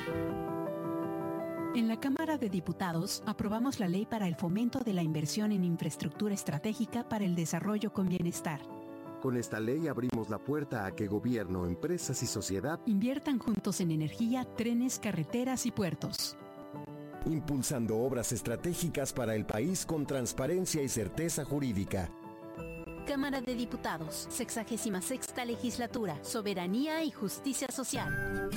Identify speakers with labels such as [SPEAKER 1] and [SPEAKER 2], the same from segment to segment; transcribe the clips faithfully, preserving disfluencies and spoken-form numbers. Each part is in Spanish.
[SPEAKER 1] En la Cámara de Diputados aprobamos la ley para el fomento de la inversión en infraestructura estratégica para el desarrollo con bienestar.
[SPEAKER 2] Con esta ley abrimos la puerta a que gobierno, empresas y sociedad
[SPEAKER 1] inviertan juntos en energía, trenes, carreteras y puertos.
[SPEAKER 2] Impulsando obras estratégicas para el país con transparencia y certeza jurídica.
[SPEAKER 3] Cámara de Diputados, sexagésima sexta legislatura, soberanía y justicia social.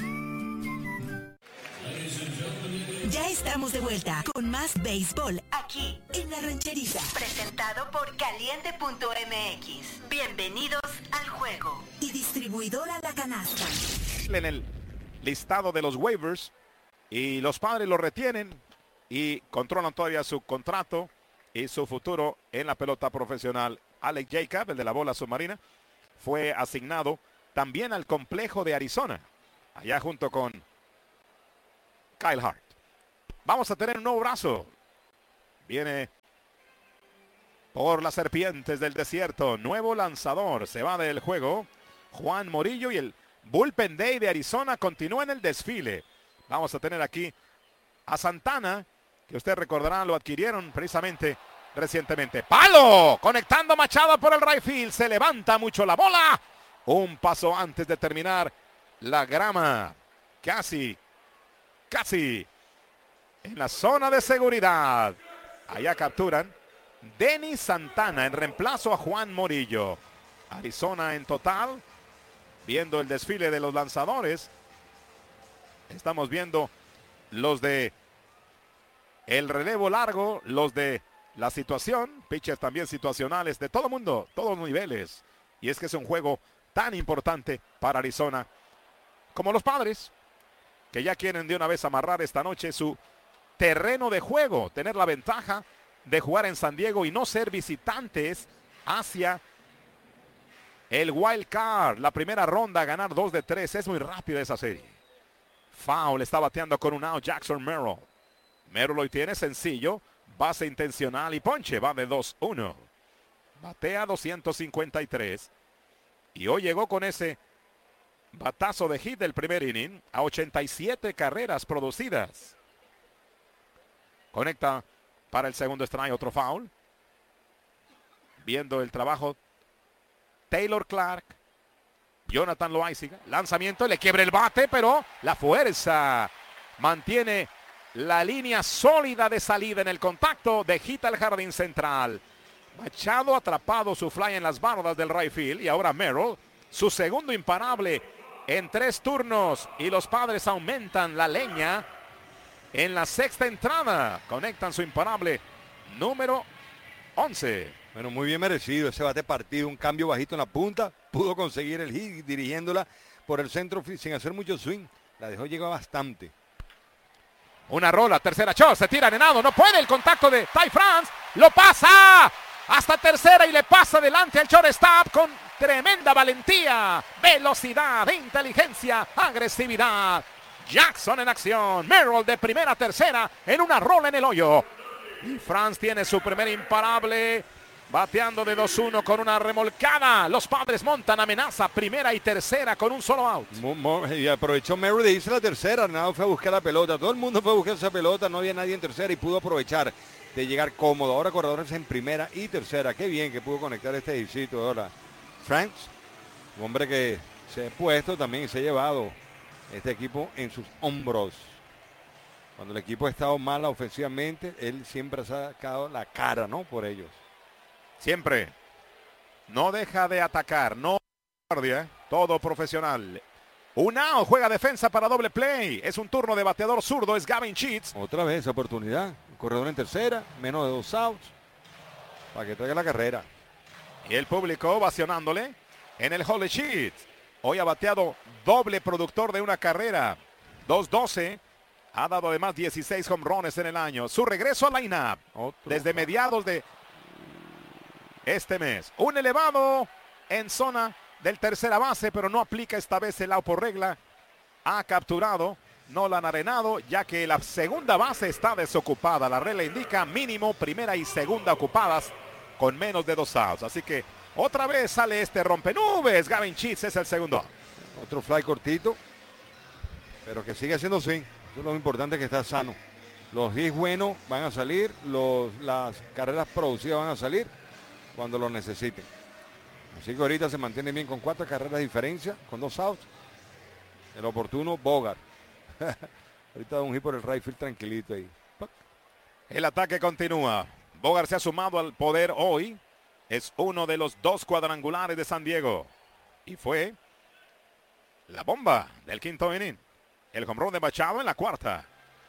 [SPEAKER 4] Ya estamos de vuelta con más béisbol aquí en La Rancherita. Presentado por caliente punto m x. Bienvenidos al juego. Y distribuidora La Canasta.
[SPEAKER 5] En el listado de los waivers y los Padres lo retienen y controlan todavía su contrato y su futuro en la pelota profesional. Alex Jacob, el de la bola submarina, fue asignado también al complejo de Arizona, allá junto con Kyle Hart. Vamos a tener un nuevo brazo. Viene por las serpientes del desierto. Nuevo lanzador. Se va del juego Juan Morillo y el Bullpen Day de Arizona continúa en el desfile. Vamos a tener aquí a Santana, que usted recordará lo adquirieron precisamente recientemente. ¡Palo! Conectando Machado por el right field. Se levanta mucho la bola. Un paso antes de terminar la grama. Casi, casi en la zona de seguridad. Allá capturan Denis Santana en reemplazo a Juan Morillo. Arizona en total. Viendo el desfile de los lanzadores. Estamos viendo los de el relevo largo, los de la situación, pitchers también situacionales de todo mundo, todos los niveles. Y es que es un juego tan importante para Arizona como los Padres, que ya quieren de una vez amarrar esta noche su terreno de juego, tener la ventaja de jugar en San Diego y no ser visitantes hacia el wild card, la primera ronda, ganar dos de tres. Es muy rápida esa serie. Foul, está bateando con un out Jackson Merrill. Merrill hoy tiene sencillo, base intencional y ponche, va de dos uno. Batea doscientos cincuenta y tres. Y hoy llegó con ese batazo de hit del primer inning a ochenta y siete carreras producidas. Conecta para el segundo strike, otro foul. Viendo el trabajo Taylor Clark. Jonathan Loaiziga. Lanzamiento, le quiebra el bate, pero la fuerza mantiene la línea sólida de salida en el contacto de hit al jardín central. Machado atrapado su fly en las bardas del right field. Y ahora Merrill, su segundo imparable en tres turnos. Y los Padres aumentan la leña en la sexta entrada. Conectan su imparable número once.
[SPEAKER 6] Bueno, muy bien merecido ese bate partido. Un cambio bajito en la punta. Pudo conseguir el hit dirigiéndola por el centro sin hacer mucho swing. La dejó llegar bastante.
[SPEAKER 5] Una rola, tercera shot, se tira Arenado, no puede el contacto de Ty France. Lo pasa hasta tercera y le pasa adelante al shortstop con tremenda valentía, velocidad, inteligencia, agresividad. Jackson en acción, Merrill de primera a tercera en una rola en el hoyo. Y France tiene su primer imparable, bateando de dos uno con una remolcada. Los Padres montan amenaza, primera y tercera con un solo out.
[SPEAKER 6] Y aprovechó Merrill de irse a la tercera. Arnado fue a buscar la pelota, todo el mundo fue a buscar esa pelota, no había nadie en tercera y pudo aprovechar de llegar cómodo. Ahora corredores en primera y tercera. Qué bien que pudo conectar este hijito ahora. Franks, un hombre que se ha puesto también y se ha llevado este equipo en sus hombros. Cuando el equipo ha estado mal ofensivamente, él siempre ha sacado la cara, ¿no? Por ellos.
[SPEAKER 5] Siempre. No deja de atacar, no guardia, todo profesional. Una juega defensa para doble play. Es un turno de bateador zurdo, es Gavin Sheets.
[SPEAKER 6] Otra vez oportunidad. Un corredor en tercera, menos de dos outs. Para que traiga la carrera.
[SPEAKER 5] Y el público ovacionándole en el Holy Sheets. Hoy ha bateado doble productor de una carrera. dos doce. Ha dado además dieciséis home runs en el año. Su regreso al line-up desde mediados de este mes. Un elevado en zona del tercera base, pero no aplica esta vez el out por regla. Ha capturado Nolan Arenado, ya que la segunda base está desocupada. La regla indica mínimo primera y segunda ocupadas con menos de dos outs. Así que otra vez sale este rompenubes. Gavin Sheets es el segundo.
[SPEAKER 6] Otro fly cortito, pero que sigue haciendo swing. Eso es lo importante, que está sano. Los hits buenos van a salir, los, las carreras producidas van a salir cuando lo necesiten. Así que ahorita se mantiene bien con cuatro carreras de diferencia, con dos outs. El oportuno, Bogart. Ahorita da un hit por el right field tranquilito ahí.
[SPEAKER 5] El ataque continúa. Bogart se ha sumado al poder hoy. Es uno de los dos cuadrangulares de San Diego. Y fue la bomba del quinto inning. El home run de Machado en la cuarta.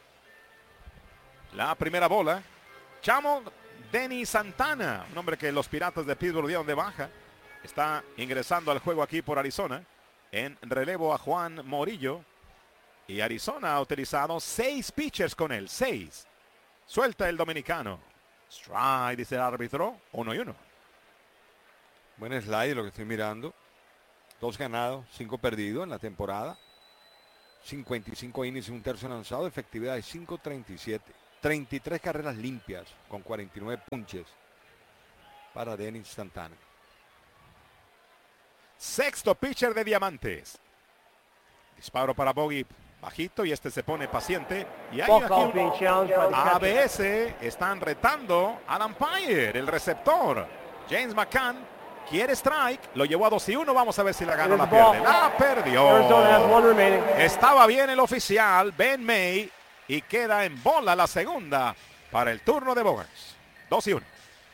[SPEAKER 5] La primera bola. Chamo Denny Santana, un hombre que los Piratas de Pittsburgh dieron de baja, está ingresando al juego aquí por Arizona. En relevo a Juan Morillo. Y Arizona ha utilizado seis pitchers con él. Seis. Suelta el dominicano. Strike, dice el árbitro. Uno y uno.
[SPEAKER 6] Buen slide lo que estoy mirando. Dos ganados, cinco perdidos en la temporada. cincuenta y cinco innings y un tercio lanzado. Efectividad de cinco treinta y siete. treinta y tres carreras limpias con cuarenta y nueve punches para Denny Santana.
[SPEAKER 5] Sexto pitcher de Diamantes. Disparo para Bogey bajito y este se pone paciente. Y hay aquí un A B S. Están retando al umpire, el receptor. James McCann quiere strike. Lo llevó a dos y uno. Vamos a ver si la gana o la pierde. La perdió. Estaba bien el oficial, Ben May. Y queda en bola la segunda para el turno de Bogart. dos y uno.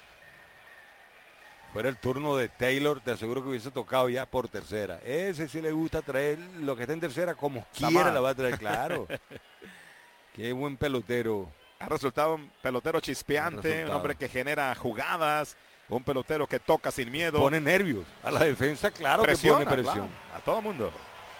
[SPEAKER 6] Fuera el turno de Taylor, te aseguro que hubiese tocado ya por tercera. Ese sí le gusta traer lo que está en tercera como quiera, la va a traer, claro. Qué buen pelotero.
[SPEAKER 5] Ha resultado un pelotero chispeante, un hombre que genera jugadas, un pelotero que toca sin miedo.
[SPEAKER 6] Pone nervios a la defensa, claro.
[SPEAKER 5] Presiona,
[SPEAKER 6] que pone presión.
[SPEAKER 5] Claro, a todo mundo.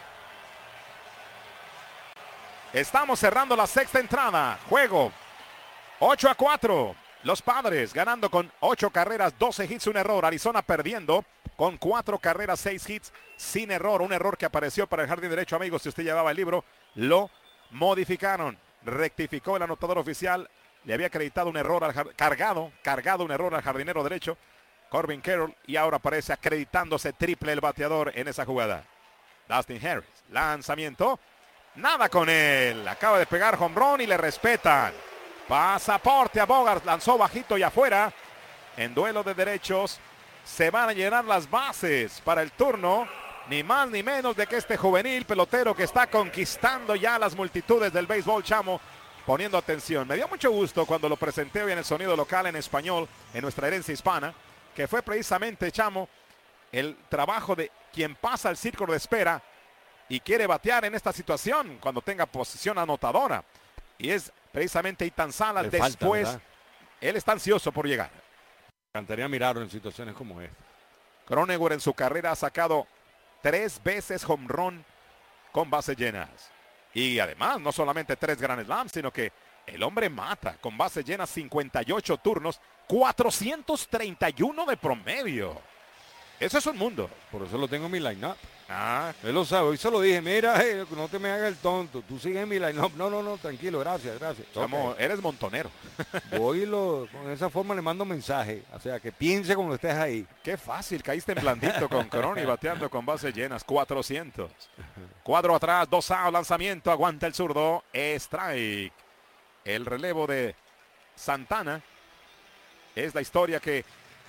[SPEAKER 5] Estamos cerrando la sexta entrada. Juego ocho a cuatro. Los Padres ganando con ocho carreras, doce hits, un error. Arizona perdiendo con cuatro carreras, seis hits, sin error. Un error que apareció para el jardín derecho, amigos. Si usted llevaba el libro, lo modificaron. Rectificó el anotador oficial. Le había acreditado un error al jard... cargado, cargado un error al jardinero derecho, Corbin Carroll. Y ahora aparece acreditándose triple el bateador en esa jugada. Dustin Harris, lanzamiento. Nada con él. Acaba de pegar home run y le respetan. Pasaporte a Bogart. Lanzó bajito y afuera. En duelo de derechos. Se van a llenar las bases para el turno. Ni más ni menos de que este juvenil pelotero que está conquistando ya las multitudes del béisbol, Chamo. Poniendo atención. Me dio mucho gusto cuando lo presenté hoy en el sonido local en español. En nuestra herencia hispana. Que fue precisamente, Chamo, el trabajo de quien pasa el círculo de espera. Y quiere batear en esta situación cuando tenga posición anotadora. Y es precisamente Ethan Salas.
[SPEAKER 6] Le
[SPEAKER 5] después.
[SPEAKER 6] falta,
[SPEAKER 5] él está ansioso por llegar.
[SPEAKER 6] Me encantaría mirarlo en situaciones como esta.
[SPEAKER 5] Cronenworth en su carrera ha sacado tres veces home run con bases llenas. Y además, no solamente tres Grand Slams, sino que el hombre mata con bases llenas, cincuenta y ocho turnos, cuatrocientos treinta y uno de promedio. Eso es un mundo.
[SPEAKER 6] Por eso lo tengo en mi line-up.
[SPEAKER 5] Ah,
[SPEAKER 6] Él lo sabe, hoy se lo dije, mira, hey, no te me hagas el tonto, tú sigues en mi line-up. No, no, no, tranquilo, gracias, gracias.
[SPEAKER 5] Chamo,
[SPEAKER 6] Okay.
[SPEAKER 5] eres montonero.
[SPEAKER 6] Voy y lo, con esa forma le mando mensaje, o sea, que piense cuando estés ahí.
[SPEAKER 5] Qué fácil, caíste en blandito con Crony bateando con bases llenas, cuatrocientos. Cuadro atrás, dos outs, lanzamiento, aguanta el zurdo, strike. El relevo de Santana es la historia que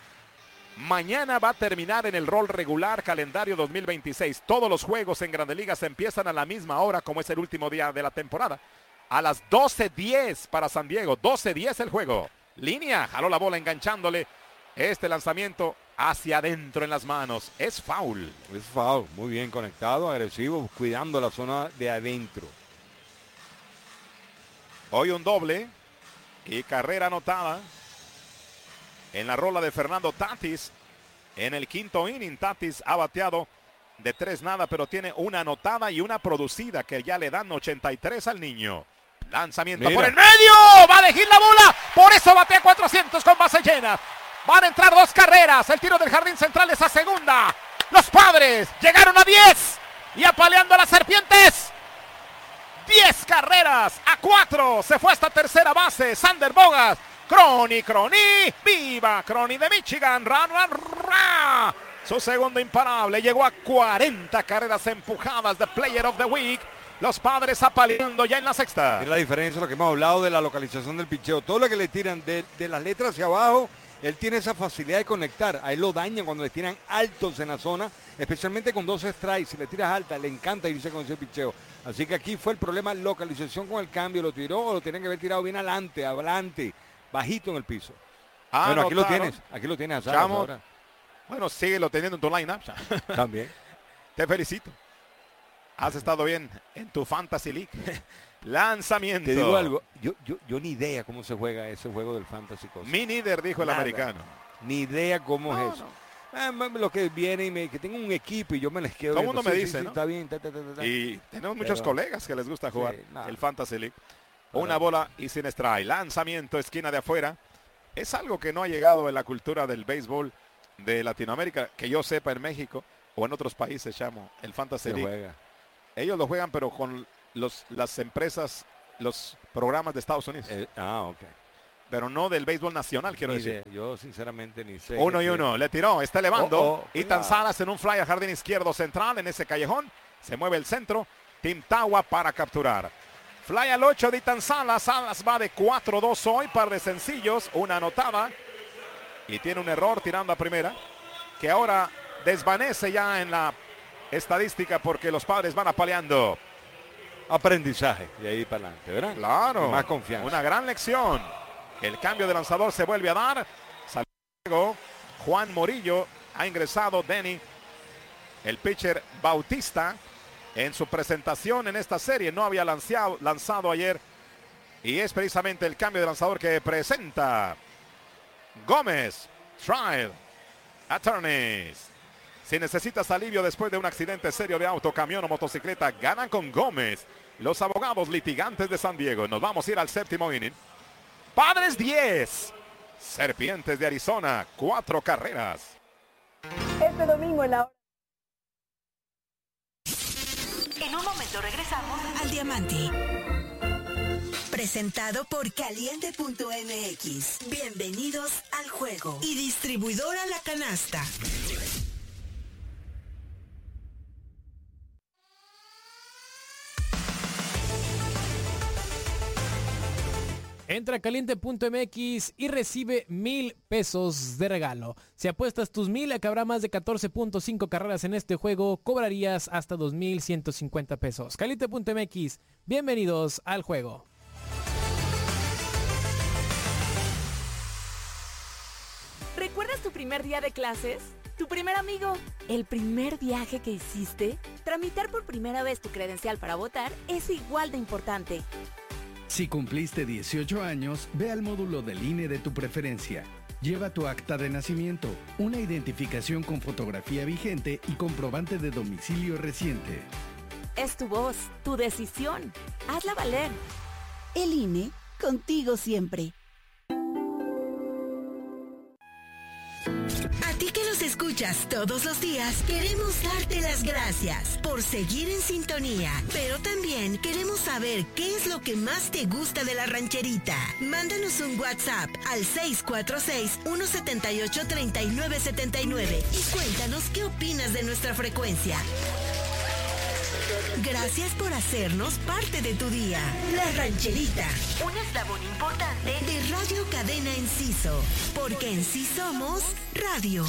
[SPEAKER 5] mañana va a terminar en el rol regular calendario dos mil veintiséis. Todos los juegos en Grandes Ligas empiezan a la misma hora como es el último día de la temporada. A las doce diez para San Diego. doce diez el juego. Línea, jaló la bola enganchándole. Este lanzamiento hacia adentro en las manos. Es foul.
[SPEAKER 6] Es foul, muy bien conectado, agresivo, cuidando la zona de adentro.
[SPEAKER 5] Hoy un doble y carrera anotada en la rola de Fernando Tatis. En el quinto inning, Tatis ha bateado de tres nada, pero tiene una anotada y una producida que ya le dan ochenta y tres al niño. Lanzamiento
[SPEAKER 6] Mira.
[SPEAKER 5] por el medio. Va a elegir la bola. Por eso batea cuatrocientos con base llena. Van a entrar dos carreras. El tiro del jardín central es a segunda. Los Padres llegaron a diez. Y apaleando a las Serpientes. diez carreras a cuatro. Se fue hasta tercera base. Sander Bogas. Crony, Crony, viva Crony de Michigan, ra, ra, ra. Su segundo imparable, llegó a cuarenta carreras empujadas de Player of the Week Los Padres apaleando ya en la sexta.
[SPEAKER 6] Es la diferencia, lo que hemos hablado de la localización del picheo. Todo lo que le tiran de, de las letras hacia abajo, él tiene esa facilidad de conectar. A él lo dañan cuando le tiran altos en la zona, especialmente con dos strikes. Si le tiras alta, le encanta irse con ese picheo. Así que aquí fue el problema, localización con el cambio. Lo tiró o lo tienen que haber tirado bien adelante, adelante, bajito en el piso.
[SPEAKER 5] Ah,
[SPEAKER 6] bueno, aquí
[SPEAKER 5] no,
[SPEAKER 6] lo
[SPEAKER 5] claro.
[SPEAKER 6] tienes, aquí lo tienes a Salas ahora.
[SPEAKER 5] Bueno, síguelo teniendo en tu lineup.
[SPEAKER 6] También.
[SPEAKER 5] Te felicito. Has estado bien en tu Fantasy League. Lanzamiento.
[SPEAKER 6] Te digo algo, yo, yo, yo ni idea cómo se juega ese juego del Fantasy cosa.
[SPEAKER 5] Mi líder, dijo
[SPEAKER 6] Nada.
[SPEAKER 5] el americano.
[SPEAKER 6] Ni idea cómo
[SPEAKER 5] No,
[SPEAKER 6] es eso.
[SPEAKER 5] no.
[SPEAKER 6] Ah, lo que viene y me, que tengo un equipo y yo me les quedo.
[SPEAKER 5] Todo el mundo
[SPEAKER 6] viendo.
[SPEAKER 5] me
[SPEAKER 6] Sí,
[SPEAKER 5] dice,
[SPEAKER 6] sí, sí,
[SPEAKER 5] ¿no?
[SPEAKER 6] está bien. Ta, ta, ta, ta.
[SPEAKER 5] Y tenemos muchos
[SPEAKER 6] Pero-
[SPEAKER 5] colegas que les gusta jugar
[SPEAKER 6] Sí, nada.
[SPEAKER 5] el Fantasy League.
[SPEAKER 6] Ahora-
[SPEAKER 5] Una bola y sin strike. Lanzamiento, esquina de afuera. Es algo que no ha llegado en la cultura del béisbol de Latinoamérica, que yo sepa en México o en otros países, chamo, el Fantasy
[SPEAKER 6] Se
[SPEAKER 5] League.
[SPEAKER 6] juega.
[SPEAKER 5] Ellos lo juegan, pero con los, las empresas, los programas de Estados Unidos.
[SPEAKER 6] Eh, ah, ok.
[SPEAKER 5] Pero no del béisbol nacional, quiero
[SPEAKER 6] Ni
[SPEAKER 5] decir.
[SPEAKER 6] idea. Yo sinceramente ni sé.
[SPEAKER 5] Uno y
[SPEAKER 6] qué-
[SPEAKER 5] uno. Le tiró, está elevando.
[SPEAKER 6] Oh, oh,
[SPEAKER 5] Ethan
[SPEAKER 6] cuidado.
[SPEAKER 5] Salas en un fly a jardín izquierdo central en ese callejón. Se mueve el centro. Tim Tawa para capturar. Fly al ocho de Ethan Salas. Salas va de cuatro dos hoy. Par de sencillos. Una anotada. Y tiene un error tirando a primera. Que ahora desvanece ya en la estadística porque los Padres van apaleando.
[SPEAKER 6] Aprendizaje de ahí para adelante, ¿verdad?
[SPEAKER 5] Claro.
[SPEAKER 6] Y más confianza.
[SPEAKER 5] Una gran lección. El cambio de lanzador se vuelve a dar. Salió Juan Morillo. Ha ingresado Denny. El pitcher Bautista. En su presentación en esta serie no había lanzado, lanzado ayer. Y es precisamente el cambio de lanzador que presenta Gómez. Trial. Attorneys. Si necesitas alivio después de un accidente serio de auto, camión o motocicleta, ganan con Gómez. Los abogados litigantes de San Diego. Nos vamos a ir al séptimo inning. Padres diez. Serpientes de Arizona, cuatro carreras.
[SPEAKER 7] Este domingo en la hora.
[SPEAKER 4] En un momento regresamos al Diamante. Presentado por Caliente punto M X. Bienvenidos al juego. Y distribuidora La Canasta.
[SPEAKER 8] Entra a caliente punto m x y recibe mil pesos de regalo. Si apuestas tus mil a que habrá más de catorce punto cinco carreras en este juego, cobrarías hasta dos mil ciento cincuenta pesos. caliente punto m x, bienvenidos al juego.
[SPEAKER 7] ¿Recuerdas tu primer día de clases? ¿Tu primer amigo? ¿El primer viaje que hiciste? Tramitar por primera vez tu credencial para votar es igual de importante.
[SPEAKER 9] Si cumpliste dieciocho años, ve al módulo del I N E de tu preferencia. Lleva tu acta de nacimiento, una identificación con fotografía vigente y comprobante de domicilio reciente.
[SPEAKER 7] Es tu voz, tu decisión. Hazla valer.
[SPEAKER 10] El I N E, contigo siempre.
[SPEAKER 4] A ti que nos escuchas todos los días, queremos darte las gracias por seguir en sintonía. Pero también queremos saber qué es lo que más te gusta de La Rancherita. Mándanos un WhatsApp al seis cuatro seis, uno siete ocho, tres nueve siete nueve y cuéntanos qué opinas de nuestra frecuencia. Gracias por hacernos parte de tu día. La Rancherita, un eslabón importante de Radio Cadena Enciso, porque en sí somos radio.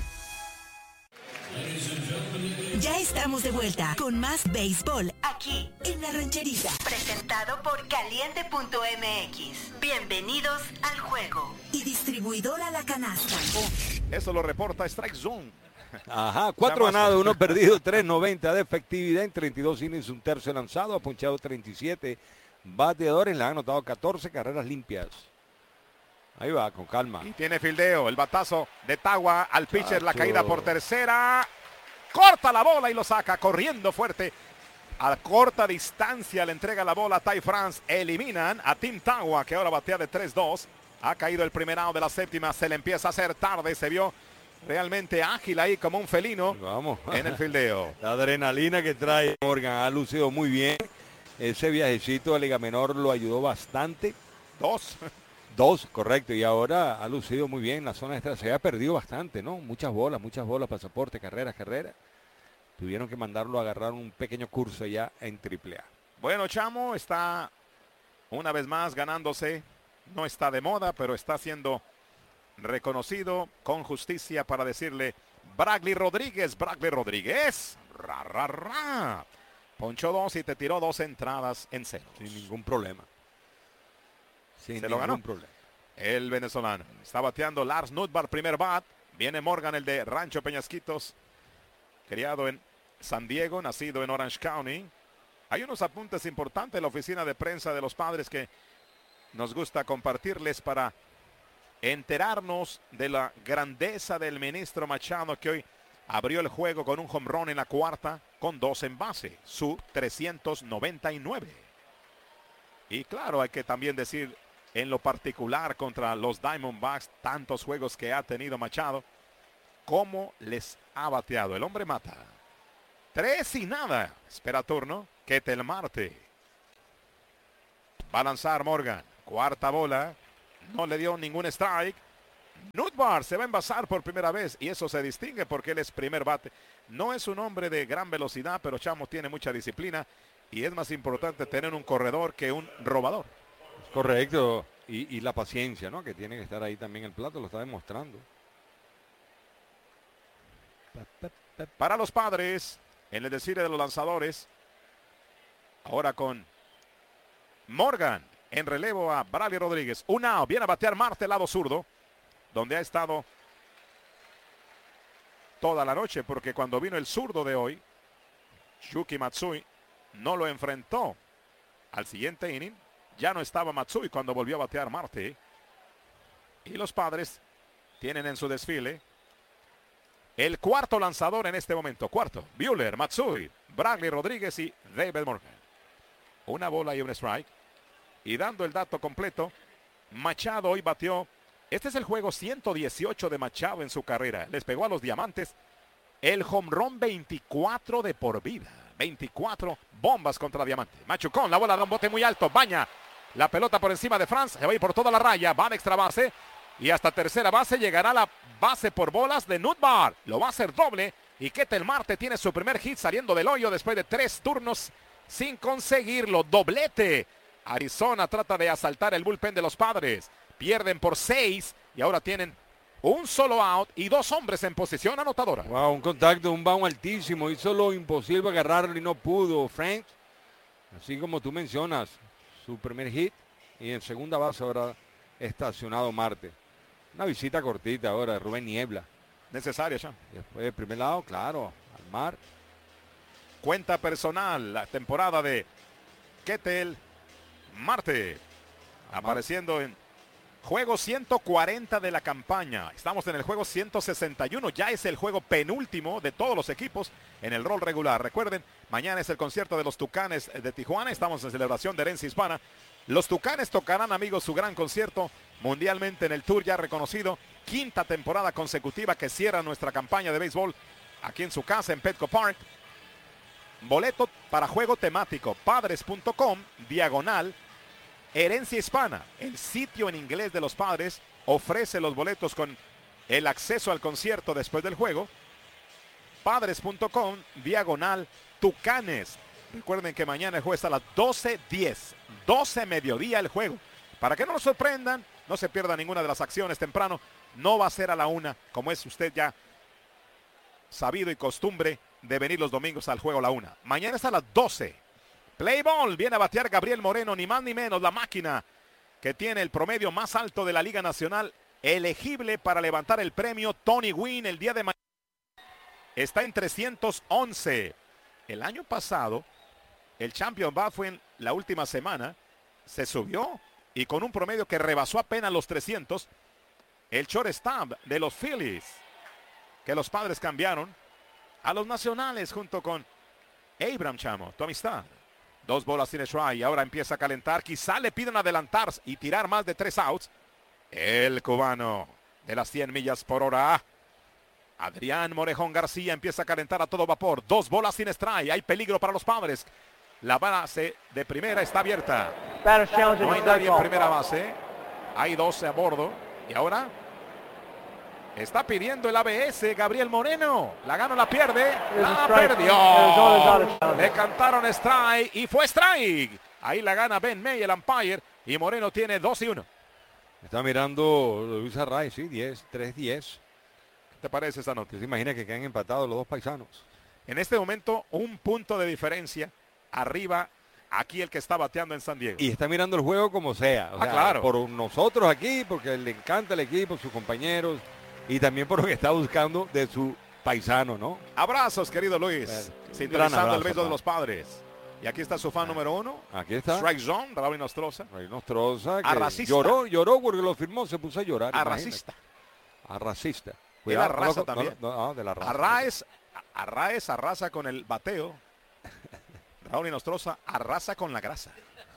[SPEAKER 4] Ya estamos de vuelta con más béisbol aquí en La Rancherita. Presentado por Caliente punto M X. Bienvenidos al juego. Y distribuidora La Canasta.
[SPEAKER 5] Eso lo reporta Strike Zone.
[SPEAKER 6] Ajá, cuatro
[SPEAKER 5] Llamazo.
[SPEAKER 6] ganados, uno perdido, tres noventa de efectividad en treinta y dos innings, un tercio lanzado, ha punchado treinta y siete bateadores, le han anotado catorce carreras limpias. Ahí va, con calma.
[SPEAKER 5] Y tiene fildeo, el batazo de Tawa al pitcher, la
[SPEAKER 6] Tacho.
[SPEAKER 5] caída por tercera. Corta la bola y lo saca, corriendo fuerte. A corta distancia le entrega la bola a Ty France. Eliminan a Tim Tawa, que ahora batea de tres dos. Ha caído el primer out de la séptima, se le empieza a hacer tarde, se vio realmente ágil ahí como un felino.
[SPEAKER 6] Vamos.
[SPEAKER 5] En el fildeo.
[SPEAKER 6] La adrenalina que trae Morgan ha lucido muy bien. Ese viajecito de Liga Menor lo ayudó bastante.
[SPEAKER 5] Dos.
[SPEAKER 6] Dos, correcto. Y ahora ha lucido muy bien. La zona extra se ha perdido bastante, ¿no? Muchas bolas, muchas bolas, pasaporte, carreras, carreras. Tuvieron que mandarlo a agarrar un pequeño curso ya en triple A.
[SPEAKER 5] Bueno, Chamo está una vez más ganándose. No está de moda, pero está siendo reconocido con justicia para decirle Bradley Rodríguez, Bradley Rodríguez. Ra, ra, ra. Ponchó dos y te tiró dos entradas en cero.
[SPEAKER 6] Sin ningún problema. Sin
[SPEAKER 5] Se lo ganó.
[SPEAKER 6] Problema.
[SPEAKER 5] El venezolano. Está bateando Lars Nootbaar, primer bat. Viene Morgan, el de Rancho Peñasquitos. Criado en San Diego, nacido en Orange County. Hay unos apuntes importantes en la oficina de prensa de los Padres que nos gusta compartirles para enterarnos de la grandeza del ministro Machado, que hoy abrió el juego con un home run en la cuarta con dos en base, su trescientos noventa y nueve. Y claro, hay que también decir en lo particular contra los Diamondbacks, tantos juegos que ha tenido Machado, cómo les ha bateado. El hombre mata. Tres y nada. Espera turno. Ketel Marte. Va a lanzar Morgan. Cuarta bola. No le dio ningún strike. Nootbaar se va a envasar por primera vez y eso se distingue porque él es primer bate. No es un hombre de gran velocidad, pero Chamo tiene mucha disciplina y es más importante tener un corredor que un robador.
[SPEAKER 6] Correcto. Y, y la paciencia, ¿no? Que tiene que estar ahí también el plato, lo está demostrando.
[SPEAKER 5] Para los Padres, en el desfile de los lanzadores, ahora con Morgan en relevo a Bradley Rodríguez. Un out, viene a batear Marte, lado zurdo, donde ha estado toda la noche, porque cuando vino el zurdo de hoy, Yuki Matsui no lo enfrentó al siguiente inning. Ya no estaba Matsui cuando volvió a batear Marte. Y los Padres tienen en su desfile el cuarto lanzador en este momento. Cuarto, Buehler, Matsui, Bradley Rodríguez y David Morgan. Una bola y un strike. Y dando el dato completo, Machado hoy batió. Este es el juego ciento dieciocho de Machado en su carrera. Les pegó a los Diamantes el home run veinticuatro de por vida. veinticuatro bombas contra Diamante. Machucón, la bola da un bote muy alto. Baña la pelota por encima de Franz. Se va a ir por toda la raya. Va de extra base. Y hasta tercera base llegará la base por bolas de Nootbaar. Lo va a hacer doble. Y Ketel Marte tiene su primer hit saliendo del hoyo después de tres turnos sin conseguirlo. Doblete. Arizona trata de asaltar el bullpen de los Padres. Pierden por seis y ahora tienen un solo out y dos hombres en posición anotadora.
[SPEAKER 6] Wow, un contacto, un bound altísimo. Hizo lo imposible agarrarlo y no pudo. Frank, así como tú mencionas, su primer hit y en segunda base ahora estacionado Marte. Una visita cortita ahora de Rubén Niebla.
[SPEAKER 5] Necesaria ya.
[SPEAKER 6] Después del primer lado, claro, al mar.
[SPEAKER 5] Cuenta personal, la temporada de Ketel Marte. Apareciendo en juego ciento cuarenta de la campaña. Estamos en el juego ciento sesenta y uno. Ya es el juego penúltimo de todos los equipos en el rol regular. Recuerden, mañana es el concierto de los Tucanes de Tijuana. Estamos en celebración de herencia hispana. Los Tucanes tocarán, amigos, su gran concierto mundialmente en el tour ya reconocido. Quinta temporada consecutiva que cierra nuestra campaña de béisbol aquí en su casa en Petco Park. Boleto para juego temático. Padres punto com, diagonal. Herencia Hispana, el sitio en inglés de los Padres, ofrece los boletos con el acceso al concierto después del juego. Padres punto com, diagonal, Tucanes. Recuerden que mañana el juego está a las doce diez, doce mediodía el juego. Para que no nos sorprendan, no se pierda ninguna de las acciones temprano. No va a ser a la una, como es usted ya sabido y costumbre de venir los domingos al juego a la una. Mañana está a las doce. Play ball, viene a batear Gabriel Moreno, ni más ni menos, la máquina que tiene el promedio más alto de la Liga Nacional, elegible para levantar el premio Tony Gwynn el día de mañana. Está en trescientos once. El año pasado, el Champion Bat fue en la última semana, se subió y con un promedio que rebasó apenas los trescientos, el shortstop de los Phillies, que los Padres cambiaron a los Nacionales junto con Abraham Chamo, tu amistad. Dos bolas sin strike y ahora empieza a calentar. Quizá le pidan adelantar y tirar más de tres outs. El cubano de las cien millas por hora. Adrián Morejón García empieza a calentar a todo vapor. Dos bolas sin strike. Hay peligro para los Padres. La base de primera está abierta. No hay nadie en primera base. Hay doce a bordo. Y ahora Está pidiendo el A B S Gabriel Moreno. La gana o la pierde. La perdió. Le cantaron strike y fue strike. Ahí la gana Ben May, el umpire. Y Moreno tiene dos y uno.
[SPEAKER 6] Está mirando Luis Arraez, sí, diez, tres diez.
[SPEAKER 5] ¿Qué te parece esa nota?
[SPEAKER 6] ¿Se imagina que quedan empatados los dos paisanos?
[SPEAKER 5] En este momento, un punto de diferencia. Arriba, aquí el que está bateando en San Diego.
[SPEAKER 6] Y está mirando el juego como sea. O
[SPEAKER 5] ah,
[SPEAKER 6] sea,
[SPEAKER 5] claro.
[SPEAKER 6] Por nosotros aquí, porque le encanta el equipo, sus compañeros. Y también por lo que está buscando de su paisano, ¿no?
[SPEAKER 5] Abrazos, querido Luis.
[SPEAKER 6] Bueno,
[SPEAKER 5] sintonizando
[SPEAKER 6] abrazo,
[SPEAKER 5] el béisbol de
[SPEAKER 6] pa.
[SPEAKER 5] los Padres. Y aquí está su fan ah, número uno.
[SPEAKER 6] Aquí está.
[SPEAKER 5] Strike Zone, Raúl Nostroza.
[SPEAKER 6] Raúl Nostroza.
[SPEAKER 5] Arracista.
[SPEAKER 6] Lloró, lloró porque lo firmó, se puso a llorar.
[SPEAKER 5] Arracista.
[SPEAKER 6] Arracista.
[SPEAKER 5] Cuidado, de la raza
[SPEAKER 6] no,
[SPEAKER 5] también.
[SPEAKER 6] No, no, no, de la raza.
[SPEAKER 5] Arraez, Arraez arrasa con el bateo. Raúl Nostroza arrasa con la grasa.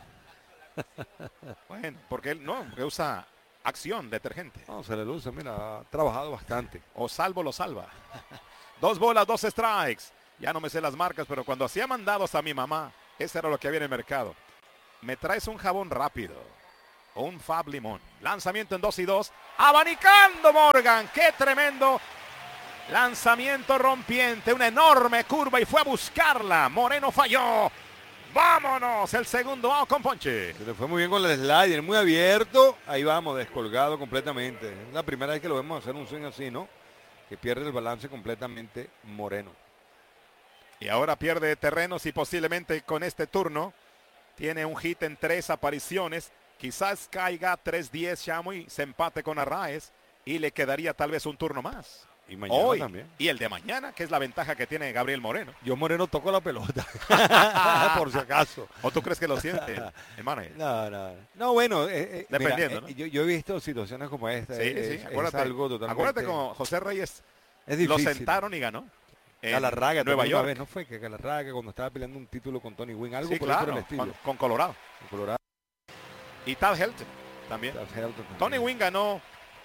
[SPEAKER 5] Bueno, porque él no, porque usa acción, detergente.
[SPEAKER 6] No, se le luce, mira, ha trabajado bastante.
[SPEAKER 5] O salvo lo salva. Dos bolas, dos strikes. Ya no me sé las marcas, pero cuando hacía mandados a mi mamá, ese era lo que había en el mercado. Me traes un jabón rápido. O un Fab Limón. Lanzamiento en dos y dos. Abanicando Morgan. ¡Qué tremendo! Lanzamiento rompiente. Una enorme curva y fue a buscarla. Moreno falló. ¡Vámonos! El segundo out con ponche.
[SPEAKER 6] Se le fue muy bien con el slider, muy abierto. Ahí vamos, descolgado completamente. Es la primera vez que lo vemos hacer un swing así, ¿no? Que pierde el balance completamente Moreno.
[SPEAKER 5] Y ahora pierde terrenos y posiblemente con este turno tiene un hit en tres apariciones. Quizás caiga tres diez Chamoy, se empate con Arraez y le quedaría tal vez un turno más.
[SPEAKER 6] Y mañana
[SPEAKER 5] Hoy,
[SPEAKER 6] también.
[SPEAKER 5] Y el de mañana, que es la ventaja que tiene Gabriel Moreno.
[SPEAKER 6] Yo Moreno toco la pelota. Por si acaso.
[SPEAKER 5] ¿O tú crees que lo siente, hermano?
[SPEAKER 6] No, no. No, bueno. Eh, eh,
[SPEAKER 5] Dependiendo,
[SPEAKER 6] mira, eh,
[SPEAKER 5] ¿no?
[SPEAKER 6] yo, yo he visto situaciones como esta.
[SPEAKER 5] Sí,
[SPEAKER 6] es,
[SPEAKER 5] sí, acuérdate.
[SPEAKER 6] Es algo totalmente...
[SPEAKER 5] Acuérdate como José Reyes
[SPEAKER 6] es difícil.
[SPEAKER 5] Lo sentaron y ganó.
[SPEAKER 6] Galarraga,
[SPEAKER 5] Nueva York.
[SPEAKER 6] Vez, ¿no fue? Que Galarraga cuando estaba peleando un título con Tony Gwynn, algo
[SPEAKER 5] sí,
[SPEAKER 6] por,
[SPEAKER 5] claro,
[SPEAKER 6] por el estilo.
[SPEAKER 5] Con, con Colorado.
[SPEAKER 6] Con Colorado.
[SPEAKER 5] Y Tad Helton también.
[SPEAKER 6] Tad Helton también.
[SPEAKER 5] Tony Gwynn ganó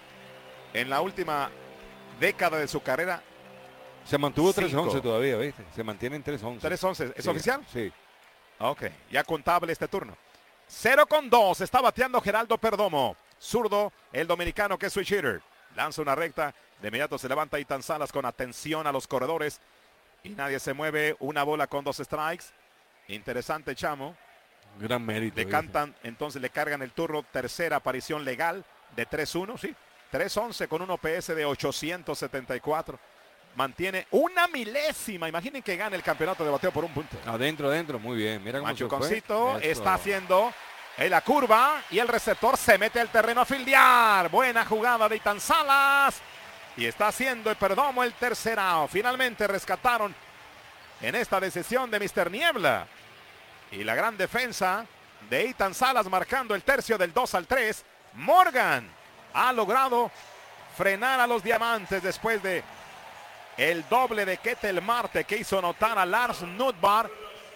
[SPEAKER 5] en la última década de su carrera.
[SPEAKER 6] Se mantuvo tres once todavía, ¿viste? Se mantiene en tres once.
[SPEAKER 5] tres once, ¿es
[SPEAKER 6] sí,
[SPEAKER 5] oficial?
[SPEAKER 6] Sí.
[SPEAKER 5] Ok, ya contable este turno. cero con dos, está bateando Geraldo Perdomo. Zurdo, el dominicano que es switch hitter. Lanza una recta, de inmediato se levanta Ethan Salas con atención a los corredores. Y nadie se mueve, una bola con dos strikes. Interesante, Chamo.
[SPEAKER 6] Gran mérito.
[SPEAKER 5] Le cantan, entonces le cargan el turno, tercera aparición legal de tres uno, sí. tres once con un O P S de ochocientos setenta y cuatro. Mantiene una milésima. Imaginen que gane el campeonato de bateo por un punto.
[SPEAKER 6] Adentro, adentro, muy bien. Mira cómo
[SPEAKER 5] Machuconcito está haciendo en la curva y el receptor se mete al terreno a fildear. Buena jugada de Ethan Salas. Y está haciendo el Perdomo el tercer out. Finalmente rescataron en esta decisión de mister Niebla. Y la gran defensa de Ethan Salas marcando el tercio del dos al tres. Morgan ha logrado frenar a los Diamantes después de el doble de Ketel Marte que hizo notar a Lars Nootbaar.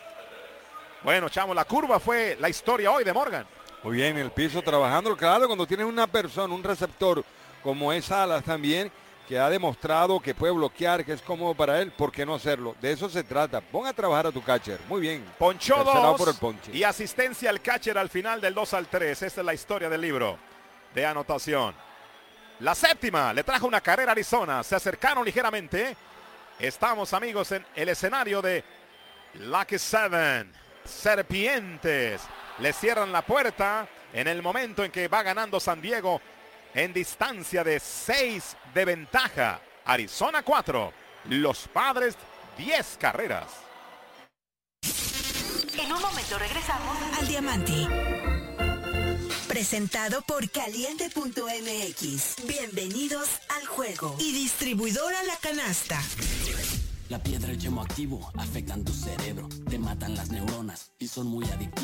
[SPEAKER 5] Bueno, Chamo, la curva fue la historia hoy de Morgan.
[SPEAKER 6] Muy bien, el piso trabajando. Claro, cuando tienes una persona, un receptor como es Salas también, que ha demostrado que puede bloquear, que es cómodo para él, ¿por qué no hacerlo? De eso se trata. Pon a trabajar a tu catcher. Muy bien.
[SPEAKER 5] Ponchó dos
[SPEAKER 6] por el ponche.
[SPEAKER 5] Y asistencia al catcher al final del dos al tres. Esta es la historia del libro de anotación. La séptima le trajo una carrera a Arizona. Se acercaron ligeramente. Estamos, amigos, en el escenario de Lucky Seven. Serpientes le cierran la puerta en el momento en que va ganando San Diego en distancia de seis de ventaja. Arizona cuatro, los Padres diez carreras.
[SPEAKER 4] En un momento regresamos al Diamante. Presentado por Caliente punto M X. Bienvenidos al juego. Y distribuidora La Canasta.
[SPEAKER 11] La piedra y el chemo activo afectan tu cerebro, te matan las neuronas y son muy adictivos.